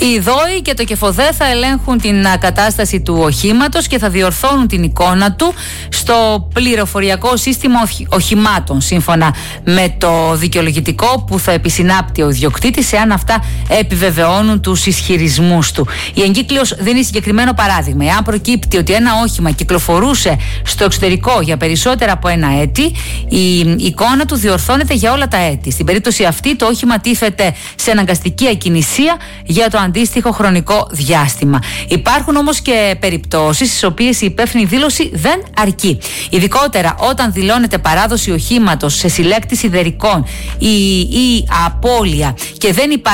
Οι ΔΟΗ και το ΚΕΦΟΔΕ θα ελέγχουν την κατάσταση του οχήματος και θα διορθώνουν την εικόνα του στο πληροφοριακό σύστημα οχημάτων, σύμφωνα με το δικαιολογητικό που θα επισυνάπτει ο ιδιοκτήτης, εάν αυτά επιβεβαιώνουν τους ισχυρισμούς του. Η εγκύκλειος δίνει συγκεκριμένο παράδειγμα. Εάν προκύπτει ότι ένα όχημα κυκλοφορούσε στο εξωτερικό για περισσότερα από ένα έτη, η εικόνα του διορθώνεται για όλα τα έτη. Στην περίπτωση αυτή, το όχημα τίθεται σε αναγκαστική ακινησία για το αντίστοιχο χρονικό διάστημα. Υπάρχουν όμως και περιπτώσεις στις οποίες η υπεύθυνη δήλωση δεν αρκεί. Ειδικότερα όταν δηλώνεται παράδοση οχήματος σε συλλέκτη σιδερικών ή απώλεια και δεν υπάρχει